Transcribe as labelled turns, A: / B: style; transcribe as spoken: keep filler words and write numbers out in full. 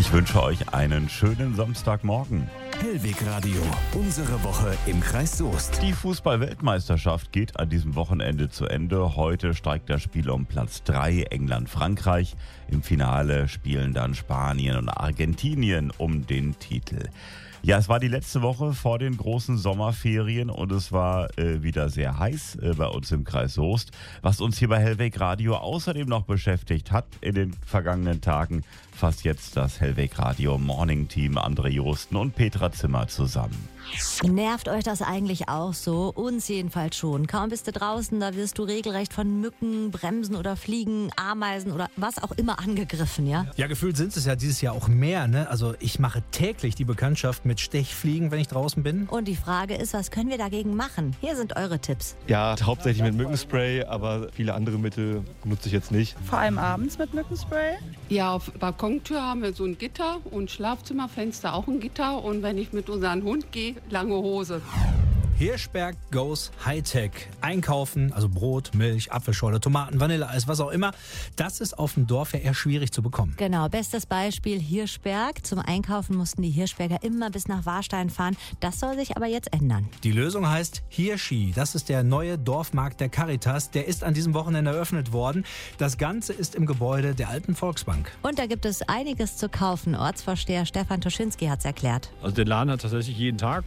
A: Ich wünsche euch einen schönen Samstagmorgen.
B: Hellweg Radio, unsere Woche im Kreis Soest.
A: Die Fußball-Weltmeisterschaft geht an diesem Wochenende zu Ende. Heute steigt das Spiel um Platz drei, England-Frankreich. Im Finale spielen dann Spanien und Argentinien um den Titel. Ja, es war die letzte Woche vor den großen Sommerferien und es war äh, wieder sehr heiß äh, bei uns im Kreis Soest. Was uns hier bei Hellweg Radio außerdem noch beschäftigt hat in den vergangenen Tagen, fasst jetzt das Hellweg Radio Morning Team André Josten und Petra Zimmer zusammen.
C: Nervt euch das eigentlich auch so? Uns jedenfalls schon. Kaum bist du draußen, da wirst du regelrecht von Mücken, Bremsen oder Fliegen, Ameisen oder was auch immer angegriffen, ja?
D: Ja, gefühlt sind es ja dieses Jahr auch mehr, ne? Also ich mache täglich die Bekanntschaft mit Stechfliegen, wenn ich draußen bin.
C: Und die Frage ist, was können wir dagegen machen? Hier sind eure Tipps.
E: Ja, hauptsächlich mit Mückenspray, aber viele andere Mittel nutze ich jetzt nicht.
F: Vor allem abends mit Mückenspray.
G: Ja, auf Balkontür haben wir so ein Gitter und Schlafzimmerfenster auch ein Gitter. Und wenn ich mit unserem Hund gehe, lange Hose.
D: Hirschberg goes Hightech. Einkaufen, also Brot, Milch, Apfelschorle, Tomaten, Vanilleeis, was auch immer. Das ist auf dem Dorf ja eher schwierig zu bekommen.
C: Genau, bestes Beispiel Hirschberg. Zum Einkaufen mussten die Hirschberger immer bis nach Warstein fahren. Das soll sich aber jetzt ändern.
D: Die Lösung heißt Hirschi. Das ist der neue Dorfmarkt der Caritas. Der ist an diesem Wochenende eröffnet worden. Das Ganze ist im Gebäude der alten Volksbank.
C: Und da gibt es einiges zu kaufen. Ortsvorsteher Stefan Toschinski hat es erklärt.
H: Also der Laden hat tatsächlich jeden Tag